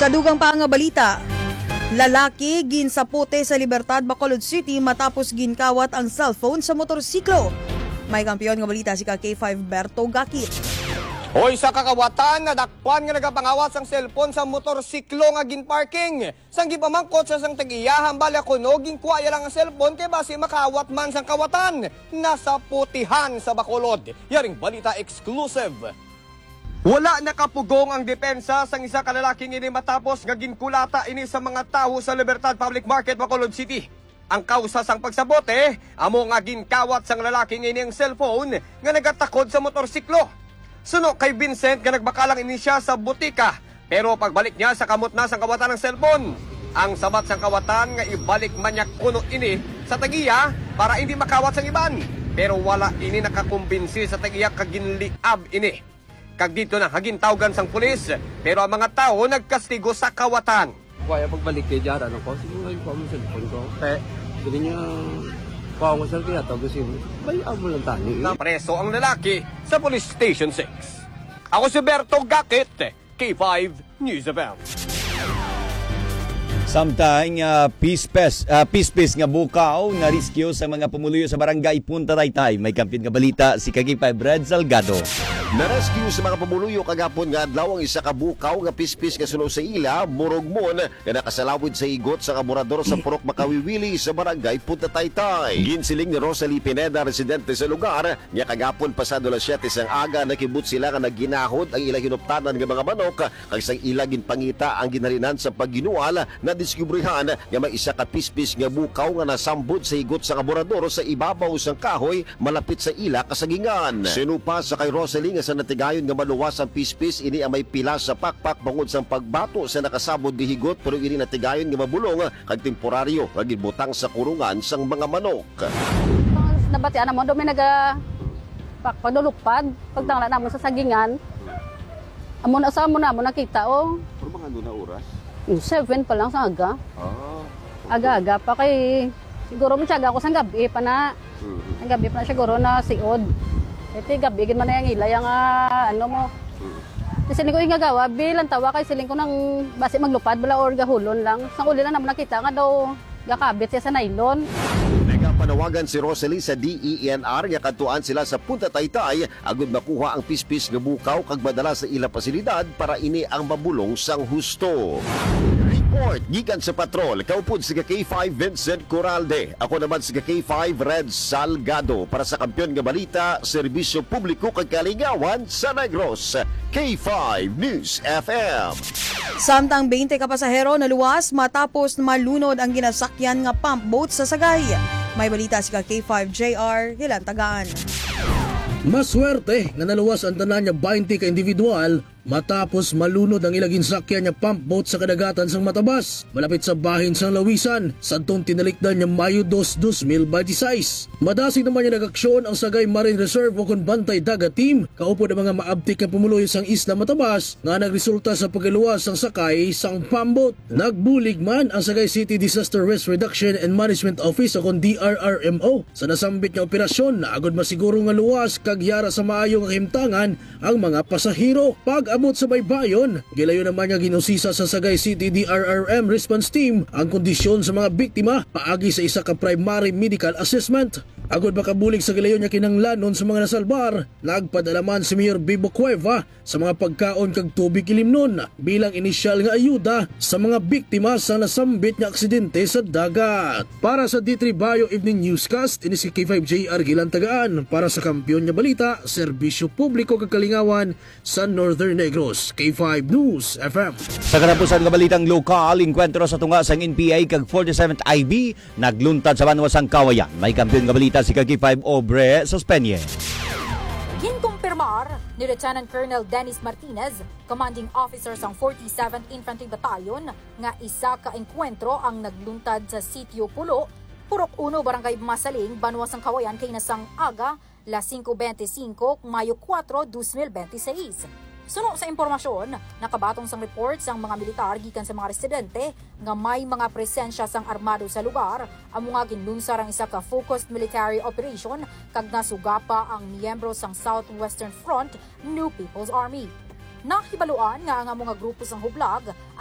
Sa dugang pa nga balita, lalaki ginsapote sa Libertad, Bacolod City matapos ginkawat ang cellphone sa motorsiklo. May kampiyon nga balita si K5 Berto Gakit. Hoy sa kakawatan na dakpan nga nagapangawat sang cellphone sa motorsiklo nga ginparking. Sang gipamangkot sa sang tag-iyahan bala kuno ginkuha lang ang cellphone kay basi makawat man sang kawatan. Nasa putihan sa Bacolod. Yaring balita exclusive. Wala nakapugong ang depensa sang isa ka lalaking ini matapos nga ginkulata ini sa mga tawo sa Libertad Public Market, Bacolod City. Ang kausa sang pagsabote, amo nga ginkawat sang lalaking ini ang cellphone nga nagatakod sa motorsiklo. Suno kay Vincent nga nagbakalang ini siya sa butika, pero pagbalik niya sa kamot na sang kawatan ng cellphone. Ang sabat sang kawatan nga ibalik man niya kuno ini sa tagiya para hindi makawat sang iban. Pero wala ini nakakumbinsi sa tagiya kag ginliab ini. Kag dito na hagintawgan sang pulis, pero ang mga tao nagkastigo sa kawatan. Kaya pagbalik kay Jara, ko, sige ngayon ko ang cellphone ko. Sabi niya, kuha ko cellphone kaya tawag siya, may amo lang tayo. Napreso ang lalaki sa Police Station 6. Ako si Berto Gakit, K5 News FM. Samtang pispes nga bukaw nga rescue sa mga pumuluyo sa barangay Punta Taytay. May kampiyon nga balita si K5 Red Salgado. Na-rescue sa mga pamuluyo kagapon nga adlaw ang isa ka bukaw nga pispis nga suno sa ila, Morogmon, nga nakasalawid sa igot sa kaburador sa Purok Makawiwili sa barangay Punta Taytay. Ginsiling ni Rosalie Pineda, residente sa lugar, nga kagapon pasado las 7 sang aga nakibut sila nga nagginahod ang ilang hinuptanan nga mga manok kag sang ila ginpangita ang ginhalinan sa pagginual na diskubrihan nga may isa ka pispis nga bukaw nga nasambod sa igot sa kaburador sa ibabaw sang kahoy malapit sa ila kasagingan. Sinupa sa kay Rosalie nga sa natigayon nga maluwas ang pispis ini ang may pila sa pakpak bangod sang pagbato sa nakasabod gihigot pero ini natigayon nga mabulong kag temporaryo nga gibutang sa kurungan sang mga manok. Nabatian mo do may naga pagdulupad pagtangla namo sa sagingan. Amo na sa mo nakita Pero mga ano na oras? 7 pa lang sa aga. Aga-aga pa kay siguro mo tiyaga ako sa gabi pa na. Ang gabi pa na siguro na siod. Ito gabi gid man na yang ilay ang ano mo. Siling ko ingagawa bilang tawa kay siling ko nang base maglupad bala or gahulon lang. Sang uli lang naman nakita nga daw gakabit siya sa nylon. Panawagan si Rosalie sa DENR nga kadtuan sila sa Punta Taytay agud makuha ang pispis nga bukaw kag madala sa ila pasilidad para ini ang mabulong sang husto. Report gikan sa patrol kaupod si K5 Vincent Corralde. Ako naman si K5 Red Salgado para sa kampiyon nga balita, serbisyo publiko kag kalingawan sa Negros. K5 News FM. Samtang 20 ka pasahero naluwas matapos malunod ang ginasakyan nga pump boat sa Sagay. May balita si K5 JR Hilantagaan. Maswerte nga naluwas ang tanan niya 20 ka individual matapos malunod ang ilagin sakyan niya pump boat sa kadagatan sang Matabas, malapit sa bahin sang Lawisan, sadtong tinalikdan niya Mayo 2, 2026. Madasig naman niya nag-aksyon ang Sagay Marine Reserve o kung bantay dagat team, kaupod ang mga maabtik na pumuluyo sang isla Matabas nga nagresulta sa pagkaluwas sang sakay sang pump boat. Nagbulig man ang Sagay City Disaster Risk Reduction and Management Office o kung DRRMO sa nasambit nga operasyon na agad masiguro nga luwas kag yara sa maayong himtangan ang mga pasahero. Pag-abot sa baybayon, gilayo naman niya ginusisa sa Sagay City DRRM Response Team ang kondisyon sa mga biktima paagi sa isa ka primary medical assessment. Agod makabulig sa gilayo niya kinanglanon sa mga nasalbar, nagpadalaman si Mayor Bibo Cueva sa mga pagkaon kag tubig ilimnon bilang inisyal nga ayuda sa mga biktima sa nasambit nga aksidente sa dagat. Para sa D3 Bio Evening Newscast, ini si K5JR Gilantagaan para sa kampiyon nga balita, serbisyo publiko kag kalingawan sa Northern Negros. K5 News FM. Sa katapusan nga balitang lokal, inkwentro sa tunga sang NPA kag 47th IB nagluntad sa banwasang Kawayan. May kampiyon nga balita si K5 Obre Sospenye. Ginkumpirmar ni Lieutenant Colonel Dennis Martinez, commanding officer sang 47th Infantry Battalion, nga isa ka engkwentro ang nagluntad sa Sitio Pulo, Purok 1, Barangay Masaling, Banwasang Kawayan kay nasang aga, las 5:25, Mayo 4, 2026. Suno sa impormasyon, nakabatong sang reports ang mga militar gikan sa mga residente nga may mga presensya sang armado sa lugar, amo nga ginlunsar ang isa ka focused military operation kag nasugapa ang miyembro sang Southwestern Front New People's Army. Nahibaluan nga ang mga grupo sang hublag